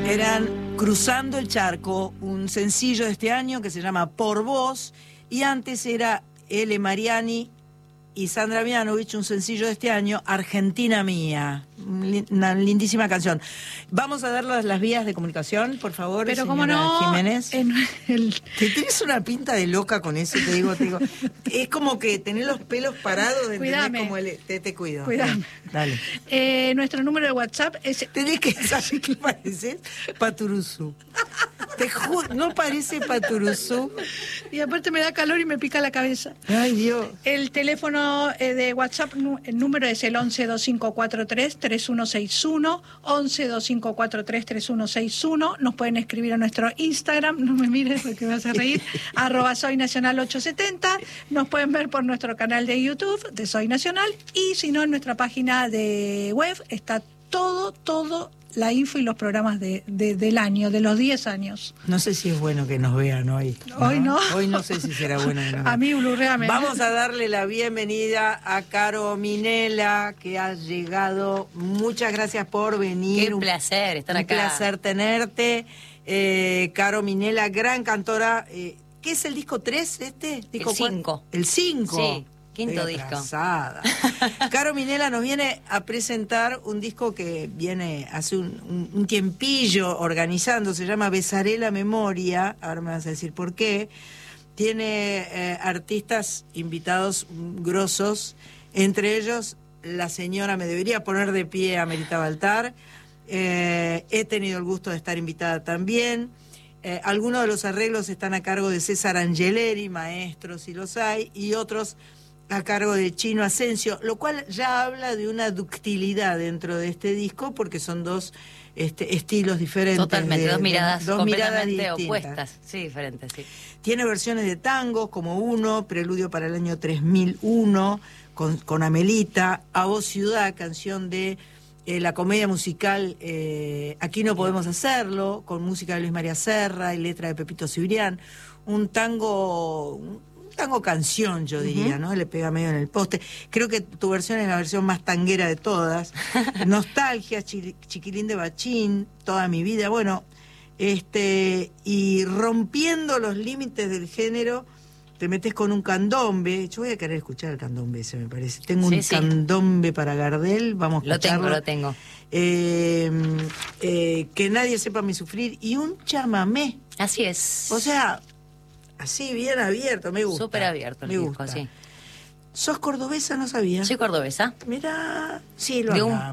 Eran Cruzando el Charco, un sencillo de este año que se llama Por Vos, y antes era Ele Mariani y Sandra Mianovich, un sencillo de este año, Argentina Mía. Una lindísima canción. Vamos a dar las vías de comunicación, por favor, pero señora como no, Jiménez. Te tienes una pinta de loca con eso, te digo. Es como que tener los pelos parados, Cuidame. Como te cuido. Cuidame. Dale. Nuestro número de WhatsApp es... Tenés que saber qué pareces Paturuzú. Te juro, no parece Paturuzú. Y aparte me da calor y me pica la cabeza. Ay, Dios. El teléfono de WhatsApp, el número es el 1125433161, 1125433161. Nos pueden escribir a nuestro Instagram, no me mires porque me vas a reír, @soynacional870. Nos pueden ver por nuestro canal de YouTube de Soy Nacional, y si no, en nuestra página de web está todo la info y los programas del año, de los 10 años. No sé si es bueno que nos vean hoy. Hoy no. Hoy no sé si será bueno que nos vean. A mí, blurréame. Vamos a darle la bienvenida a Caro Minela, que ha llegado. Muchas gracias por venir. Qué placer estar acá. Un placer tenerte. Caro Minela, gran cantora. ¿Qué es el disco 3 este? El 5. El 5. Sí. Quinto disco. Caro Minela nos viene a presentar un disco que viene hace un tiempillo organizando, se llama Besaré la Memoria, ahora me vas a decir por qué. Tiene artistas invitados grosos, entre ellos la señora Me Debería Poner de Pie, Amerita Baltar. He tenido el gusto de estar invitada también. Algunos de los arreglos están a cargo de César Angeleri, maestros si los hay, y otros a cargo de Chino Asensio, lo cual ya habla de una ductilidad dentro de este disco, porque son dos estilos diferentes. Totalmente, dos miradas completamente distintas. opuestas. Sí, diferentes, sí. Tiene versiones de tangos, como Uno, Preludio para el año 3001, con Amelita, A Vos Ciudad, canción de la comedia musical Aquí no podemos hacerlo, con música de Luis María Serra y letra de Pepito Cibrián. Un tango canción, yo diría, ¿no? Le pega medio en el poste. Creo que tu versión es la versión más tanguera de todas. Nostalgia, Chiquilín de Bachín, Toda mi vida. Bueno, y rompiendo los límites del género, te metes con un candombe. Yo voy a querer escuchar el candombe ese, me parece. Tengo un candombe para Gardel, vamos a escucharlo. Lo tengo. Que nadie sepa mi sufrir, y un chamamé. Así es. O sea, así bien abierto, me gusta. Súper abierto el disco, sí. ¿Sos cordobesa? No sabía. Soy cordobesa. Mirá, sí, lo de un hablamos.